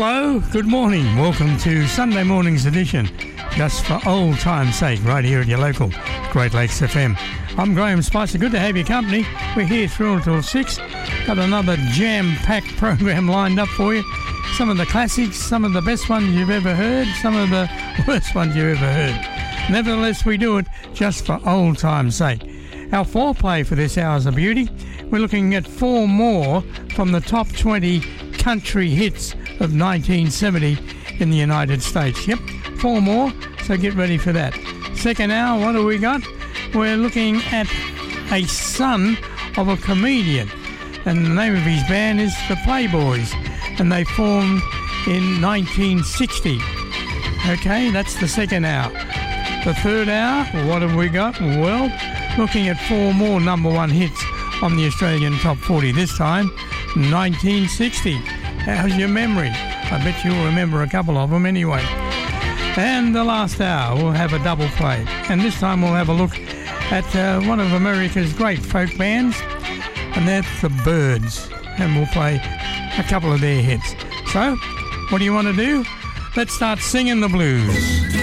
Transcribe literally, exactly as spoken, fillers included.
Hello, good morning. Welcome to Sunday morning's edition, just for old time's sake, right here at your local Great Lakes F M. I'm Graham Spicer. Good to have your company. We're here through until six. Got another jam-packed program lined up for you. Some of the classics, some of the best ones you've ever heard, some of the worst ones you've ever heard. Nevertheless, we do it just for old time's sake. Our foreplay for this hour's a beauty. We're looking at four more from the top twenty country hits of nineteen seventy in the United States. Yep, four more, so get ready for that. Second hour, what do we got? We're looking at a son of a comedian, and the name of his band is the Playboys, and they formed in nineteen sixty. Okay, that's the second hour. The third hour, what have we got? Well, looking at four more number one hits on the Australian Top forty, this time nineteen sixty. How's your memory? I bet you'll remember a couple of them anyway. And the last hour, we'll have a double play. And this time we'll have a look at uh, one of America's great folk bands, and that's the Byrds. And we'll play a couple of their hits. So, what do you want to do? Let's start singing the blues.